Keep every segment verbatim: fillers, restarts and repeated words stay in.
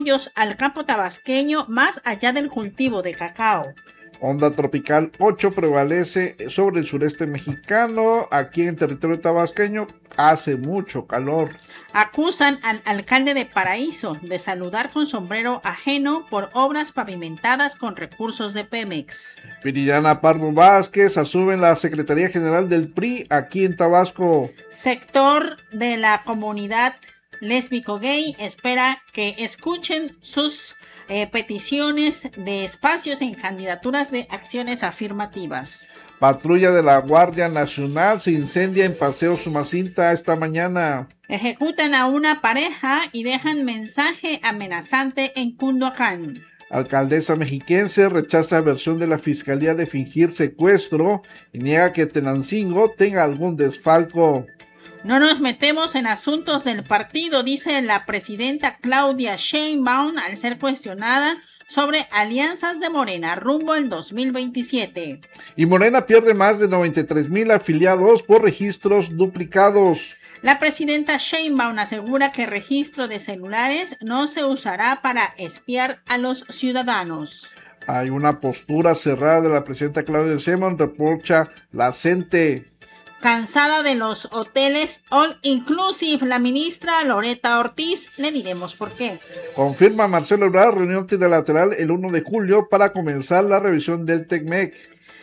al campo tabasqueño más allá del cultivo de cacao. Onda tropical ocho prevalece sobre el sureste mexicano. Aquí en el territorio tabasqueño hace mucho calor. Acusan al alcalde de Paraíso de saludar con sombrero ajeno por obras pavimentadas con recursos de Pemex. Viridiana Pardo Vázquez asume la Secretaría General del P R I aquí en Tabasco. Sector de la comunidad lésbico gay espera que escuchen sus eh, peticiones de espacios en candidaturas de acciones afirmativas. Patrulla de la Guardia Nacional se incendia en Paseo Sumacinta esta mañana. Ejecutan a una pareja y dejan mensaje amenazante en Cunduacán. Alcaldesa mexiquense rechaza versión de la Fiscalía de fingir secuestro y niega que Tenancingo tenga algún desfalco. No nos metemos en asuntos del partido, dice la presidenta Claudia Sheinbaum al ser cuestionada sobre alianzas de Morena rumbo al dos mil veintisiete. Y Morena pierde más de noventa y tres mil afiliados por registros duplicados. La presidenta Sheinbaum asegura que el registro de celulares no se usará para espiar a los ciudadanos. Hay una postura cerrada de la presidenta Claudia Sheinbaum, reprocha la CENTE. Cansada de los hoteles all inclusive, la ministra Loreta Ortiz, le diremos por qué. Confirma Marcelo Ebrard reunión trilateral el uno de julio para comenzar la revisión del TECMEC.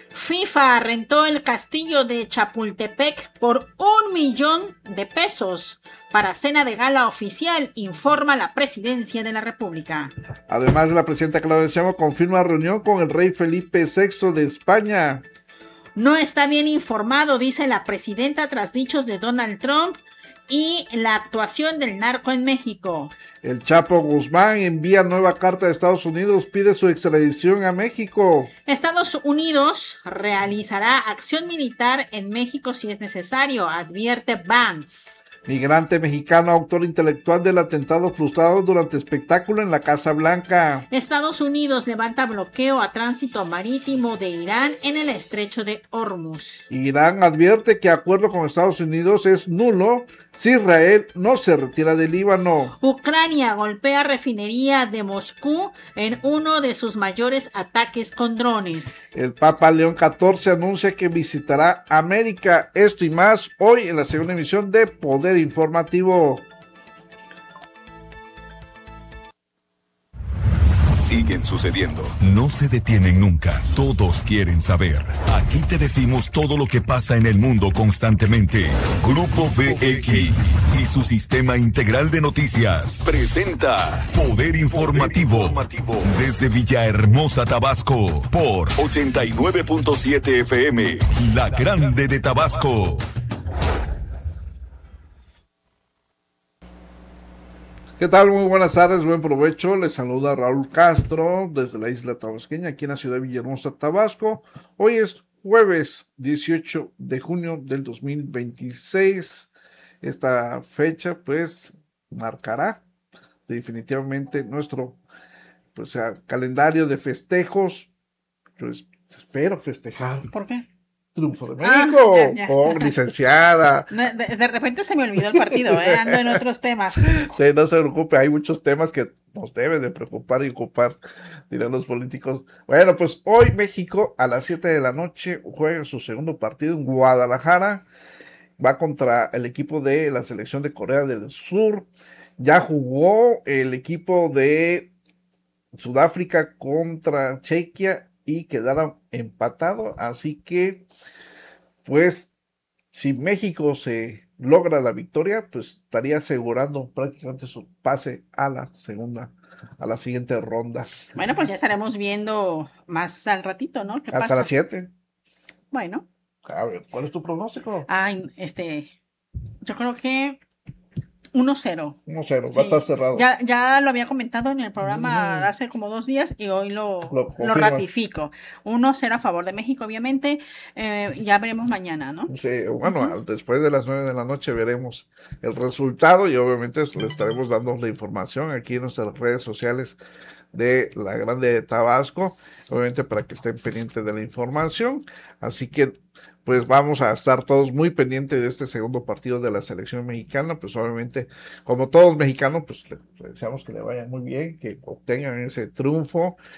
FIFA rentó el castillo de Chapultepec por un millón de pesos para cena de gala oficial, informa la Presidencia de la República. Además, la presidenta Claudia Sheinbaum confirma reunión con el rey Felipe sexto de España. No está bien informado, dice la presidenta tras dichos de Donald Trump y la actuación del narco en México. El Chapo Guzmán envía nueva carta de Estados Unidos, pide su extradición a México. Estados Unidos realizará acción militar en México si es necesario, advierte Vance. Migrante mexicano, autor intelectual del atentado frustrado durante espectáculo en la Casa Blanca. Estados Unidos levanta bloqueo a tránsito marítimo de Irán en el estrecho de Hormuz. Irán advierte que acuerdo con Estados Unidos es nulo si Israel no se retira del Líbano. Ucrania golpea refinería de Moscú en uno de sus mayores ataques con drones. El Papa León catorce anuncia que visitará América. Esto y más hoy en la segunda emisión de Poder Informativo. Siguen sucediendo, no se detienen nunca, todos quieren saber. Aquí te decimos todo lo que pasa en el mundo constantemente. Grupo V X y su sistema integral de noticias presenta Poder Informativo, desde Villahermosa, Tabasco, por ochenta y nueve punto siete F M, La Grande de Tabasco. ¿Qué tal? Muy buenas tardes, buen provecho. Les saluda Raúl Castro desde la isla tabasqueña, aquí en la ciudad de Villahermosa, Tabasco. Hoy es jueves dieciocho de junio del dos mil veintiséis. Esta fecha, pues, marcará definitivamente nuestro pues, sea, calendario de festejos. Yo espero festejar. ¿Por qué? Triunfo de México, ah, ya, ya. oh, licenciada. De, de, de repente se me olvidó el partido, ¿eh? Ando en otros temas. Sí, no se preocupe, hay muchos temas que nos deben de preocupar y ocupar, dirán los políticos. Bueno, pues hoy México a las siete de la noche juega su segundo partido en Guadalajara. Va contra el equipo de la selección de Corea del Sur. Ya jugó el equipo de Sudáfrica contra Chequia y quedaron empatados, así que pues si México se logra la victoria, pues estaría asegurando prácticamente su pase a la segunda, a la siguiente ronda. Bueno, pues ya estaremos viendo más al ratito, ¿no? ¿Qué Hasta pasa? las siete. Bueno. A ver, ¿cuál es tu pronóstico? Ay, este, yo creo que uno cero. uno cero, Sí. va a estar cerrado. Ya, ya lo había comentado en el programa Mm. hace como dos días y hoy lo, Lo lo ratifico. uno cero a favor de México, obviamente. Eh, ya veremos mañana, ¿no? Sí, bueno, Ujú. al- después de las nueve de la noche veremos el resultado y obviamente le estaremos dando la información aquí en nuestras redes sociales de La Grande de Tabasco, obviamente para que estén pendientes de la información. Así que pues vamos a estar todos muy pendientes de este segundo partido de la selección mexicana, pues obviamente, como todos mexicanos, pues le, le deseamos que le vaya muy bien, que obtengan ese triunfo